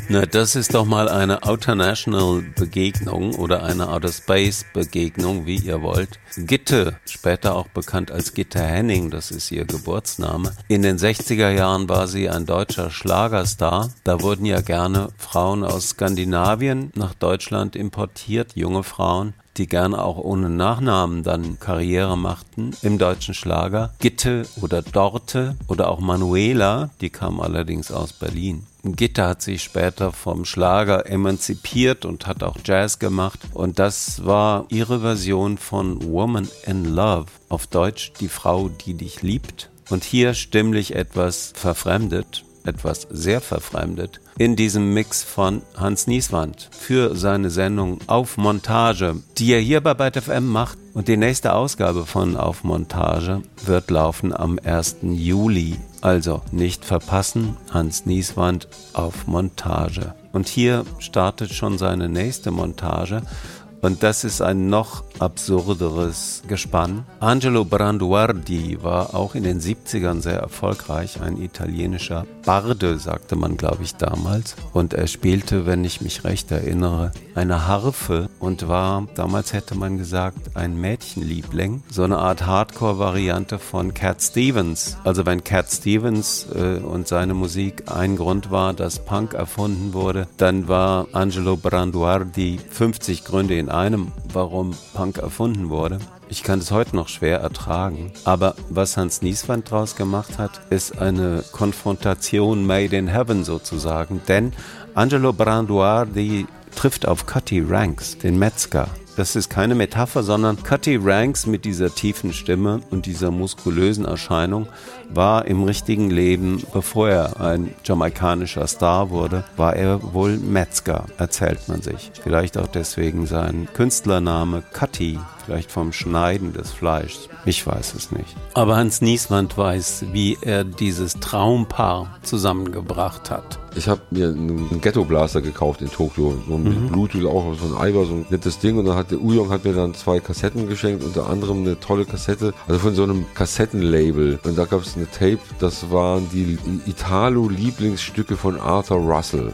Na, das ist doch mal eine Outer-National-Begegnung oder eine Outer-Space-Begegnung, wie ihr wollt. Gitte, später auch bekannt als Gitte Henning, das ist ihr Geburtsname. In den 60er Jahren war sie ein deutscher Schlagerstar. Da wurden ja gerne Frauen aus Skandinavien nach Deutschland importiert, junge Frauen, die gerne auch ohne Nachnamen dann Karriere machten im deutschen Schlager. Gitte oder Dorte oder auch Manuela, die kam allerdings aus Berlin. Gitte hat sich später vom Schlager emanzipiert und hat auch Jazz gemacht. Und das war ihre Version von Woman in Love. Auf Deutsch die Frau, die dich liebt. Und hier stimmlich etwas verfremdet, etwas sehr verfremdet, in diesem Mix von Hans Nieswand für seine Sendung Auf Montage, die er hier bei Byte FM macht. Und die nächste Ausgabe von Auf Montage wird laufen am 1. Juli. Also nicht verpassen, Hans Nieswand auf Montage. Und hier startet schon seine nächste Montage. Und das ist ein noch absurderes Gespann. Angelo Branduardi war auch in den 70ern sehr erfolgreich, ein italienischer Barde, sagte man, glaube ich, damals. Und er spielte, wenn ich mich recht erinnere, eine Harfe und war, damals hätte man gesagt, ein Mädchenliebling. So eine Art Hardcore-Variante von Cat Stevens. Also wenn Cat Stevens und seine Musik ein Grund war, dass Punk erfunden wurde, dann war Angelo Branduardi 50 Gründe in einem, warum Punk erfunden wurde. Ich kann es heute noch schwer ertragen. Aber was Hans Nieswand draus gemacht hat, ist eine Konfrontation made in heaven sozusagen. Denn Angelo Branduardi trifft auf Cutty Ranks, den Metzger. Das ist keine Metapher, sondern Cutty Ranks mit dieser tiefen Stimme und dieser muskulösen Erscheinung war im richtigen Leben, bevor er ein jamaikanischer Star wurde, war er wohl Metzger, erzählt man sich. Vielleicht auch deswegen sein Künstlername Cutty, vielleicht vom Schneiden des Fleischs. Ich weiß es nicht. Aber Hans Nieswand weiß, wie er dieses Traumpaar zusammengebracht hat. Ich habe mir einen Ghetto-Blaster gekauft in Tokio, so mit Bluetooth, auch so ein Iber, so ein nettes Ding. Und dann hat der Ujong hat mir dann 2 Kassetten geschenkt, unter anderem eine tolle Kassette, also von so einem Kassettenlabel. Und da gab es eine Tape, das waren die Italo-Lieblingsstücke von Arthur Russell.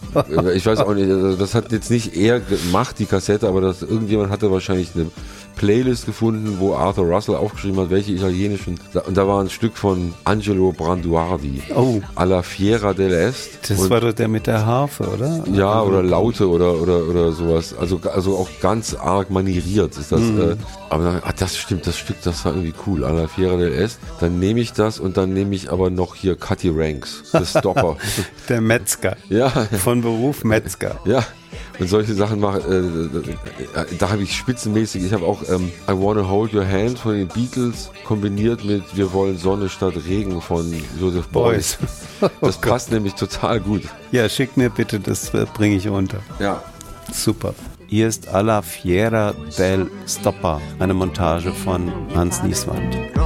Ich weiß auch nicht, das hat jetzt nicht er gemacht, die Kassette, aber irgendjemand hatte wahrscheinlich eine Playlist gefunden, wo Arthur Russell aufgeschrieben hat, welche italienischen. Und da war ein Stück von Angelo Branduardi. Oh. Alla Fiera dell'Est. Das war doch der mit der Harfe, oder? Ja, oder Laute oder sowas. Also auch ganz arg manieriert ist das. Aber dann, das stimmt, das Stück, das war irgendwie cool. Alla Fiera dell'Est. Dann nehme ich das und dann nehme ich aber noch hier Cutty Ranks, das Stopper. Der Metzger. Ja. Von Beruf Metzger. Ja. Und solche Sachen mache, da habe ich spitzenmäßig, ich habe auch I Wanna Hold Your Hand von den Beatles kombiniert mit Wir wollen Sonne statt Regen von Joseph Beuys. Das passt nämlich total gut. Ja, schick mir bitte, das bringe ich unter. Ja. Super. Hier ist Alla Fiera del Stopper, eine Montage von Hans Nieswand.